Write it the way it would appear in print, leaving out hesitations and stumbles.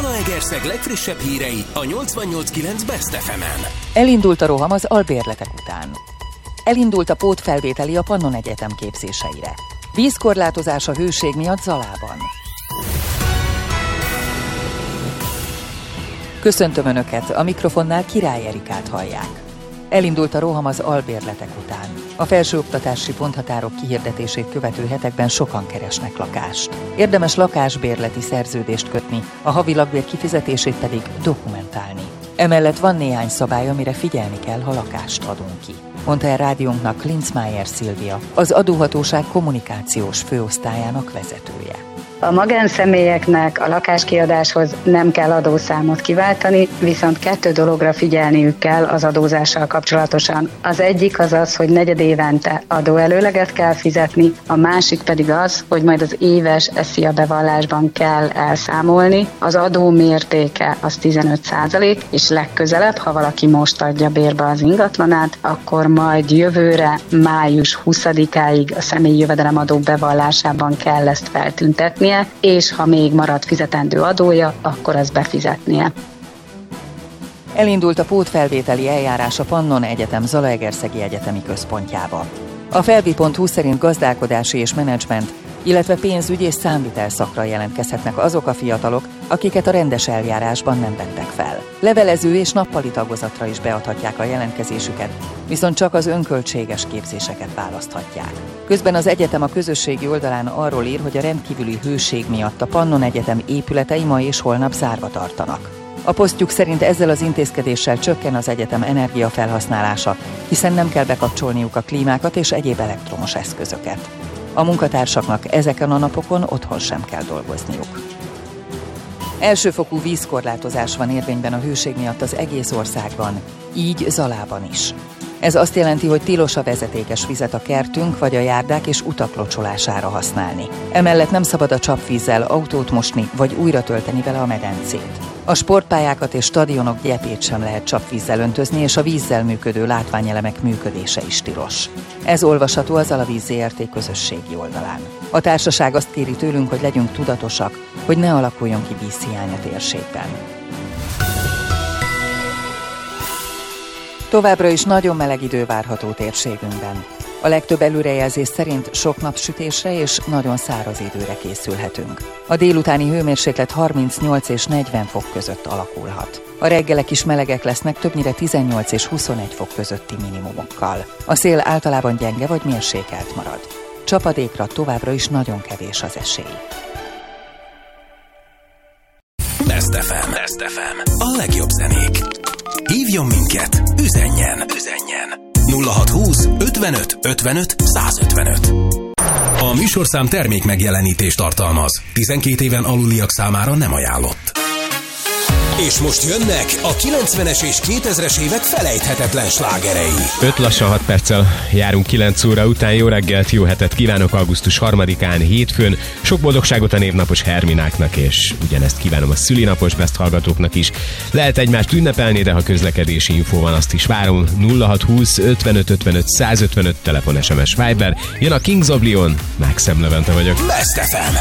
Zalaegerszeg legfrissebb hírei a 88.9 Best FM-en. Elindult a roham az albérletek után. Elindult a pótfelvételi a Pannon Egyetem képzéseire. Vízkorlátozás a hőség miatt Zalában. Köszöntöm Önöket, a mikrofonnál Király Erikát hallják. Elindult a roham az albérletek után. A felsőoktatási ponthatárok kihirdetését követő hetekben sokan keresnek lakást. Érdemes lakásbérleti szerződést kötni, a havi lakbér kifizetését pedig dokumentálni. Emellett van néhány szabály, amire figyelni kell, ha lakást adunk ki, mondta el rádiónknak Linzmeier Szilvia, az adóhatóság kommunikációs főosztályának vezetője. A magánszemélyeknek a lakáskiadáshoz nem kell adószámot kiváltani, viszont 2 dologra figyelniük kell az adózással kapcsolatosan. Az egyik az az, hogy negyedévente adóelőleget kell fizetni, a másik pedig az, hogy majd az éves SZIA bevallásban kell elszámolni. Az adó mértéke az 15%, és legközelebb, ha valaki most adja bérbe az ingatlanát, akkor majd jövőre, május 20-áig a személyi jövedelemadó bevallásában kell ezt feltüntetnie, és ha még marad fizetendő adója, akkor azt befizetnie. Elindult a pótfelvételi eljárás a Pannon Egyetem Zalaegerszegi Egyetemi Központjába. A felvi.hu szerint gazdálkodási és menedzsment, illetve pénzügy és számvitel szakra jelentkezhetnek azok a fiatalok, akiket a rendes eljárásban nem vettek fel. Levelező és nappali tagozatra is beadhatják a jelentkezésüket, viszont csak az önköltséges képzéseket választhatják. Közben az egyetem a közösségi oldalán arról ír, hogy a rendkívüli hőség miatt a Pannon Egyetem épületei ma és holnap zárva tartanak. A posztjuk szerint ezzel az intézkedéssel csökken az egyetem energiafelhasználása, hiszen nem kell bekapcsolniuk a klímákat és egyéb elektromos eszközöket. A munkatársaknak ezeken a napokon otthon sem kell dolgozniuk. Elsőfokú vízkorlátozás van érvényben a hőség miatt az egész országban, így Zalában is. Ez azt jelenti, hogy tilos a vezetékes vizet a kertünk vagy a járdák és utak locsolására használni. Emellett nem szabad a csapvízzel autót mosni vagy újra tölteni vele a medencét. A sportpályákat és stadionok gyepét sem lehet csapvízzel öntözni, és a vízzel működő látványelemek működése is tilos. Ez olvasható az Alavíz Zrt. Közösségi oldalán. A társaság azt kéri tőlünk, hogy legyünk tudatosak, hogy ne alakuljon ki vízhiány a térségben. Továbbra is nagyon meleg idő várható térségünkben. A legtöbb előrejelzés szerint sok napsütésre és nagyon száraz időre készülhetünk. A délutáni hőmérséklet 38 és 40 fok között alakulhat. A reggelek is melegek lesznek, többnyire 18 és 21 fok közötti minimumokkal. A szél általában gyenge vagy mérsékelt marad. Csapadékra továbbra is nagyon kevés az esély. Best FM. A legjobb zenék. Hívjon minket, üzenjen. 0620 55 55 155. A műsorszám termék megjelenítést tartalmaz. 12 éven aluliak számára nem ajánlott. És most jönnek a 90-es és 2000-es évek felejthetetlen slágerei. 5 lassan 6 perccel járunk 9 óra után. Jó reggelt, jó hetet kívánok augusztus 3-án, hétfőn. Sok boldogságot a névnapos Hermináknak, és ugyanezt kívánom a szülinapos Best hallgatóknak is. Lehet egymást ünnepelni, de ha közlekedési infó van, azt is várom. 0620 55 55 155 telefon, SMS, Viber. Jön a Kings of Leon, Maxim Levente vagyok. Best FM.